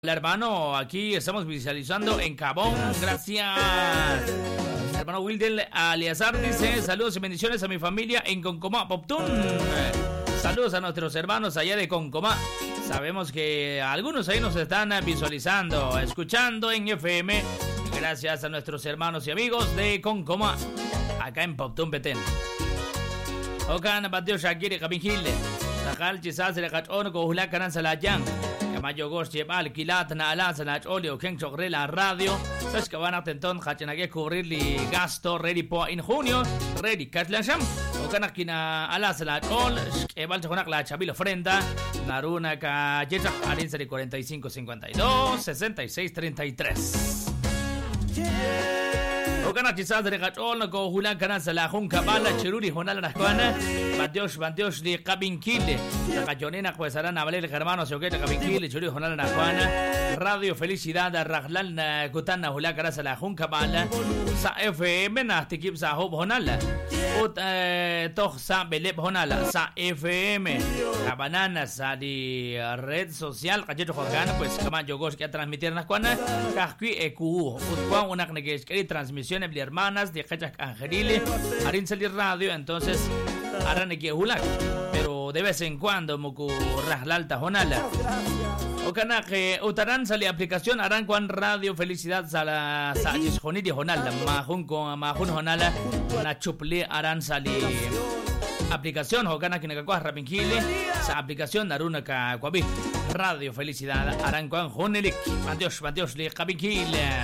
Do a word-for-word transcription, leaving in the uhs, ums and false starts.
Hola hermano, aquí estamos visualizando en Cabón, gracias. El hermano Wildel Aliazar dice, saludos y bendiciones a mi familia en Concomá, Poptún. Saludos a nuestros hermanos allá de Concomá. Sabemos que algunos ahí nos están visualizando, escuchando en F M. Gracias a nuestros hermanos y amigos de Concomá, acá en Poptún, Petén. Okan Bateo Shakiri Kabinjile. Sakal Chisas de Cachon Kohula Karan Salayang. Mayo Gosh Jebal Kilat na ala sa Nacholio Ken Chokre la radio. Sabes que van a tenton Hachenage cubrir li gasto ready po en junio. Ready Katlasham. O kanak kina ala sa Nachol. Ebal Chonak la Chabilo Frenda. Naruna ka Jecha Arinsa de cuarenta y cinco cincuenta y dos sesenta y seis treinta y tres. O kanak quizás de Gachol no Kohula Karan sa la Junca Bala Chiruri Jonal Nascuana. Bandios, bandios de Cabinquile. La cachonena pues harán a valer hermanos y oqueta Cabinquile, Churi Jonal Najuana. Radio Felicidad, Rajlan Kutana Hula Carasa la Junca Bala. Sa F M Nastikip Sa Hob Jonala. Ut Toch Sa Belep Jonala. Sa F M. La banana sa di red social. Cacheto Jogana, pues Camayo Gos que a transmitir Najuana. Casqui E Q. Utquan una que transmisiones de hermanas de Cachas Angerile. Harin salir radio, entonces. Harán que hulak, pero de vez en cuando muku rajlalta jonala. O kana que utarán sale aplicación harán con radio felicidad sala sa jonidi jonala mahun con mahun jonala na chuple harán sali aplicación o kana que nakakwa rapinjile sa aplicación naruna ka kwabi radio felicidad harán con jonelik. Adiós, adiós le kapinjile.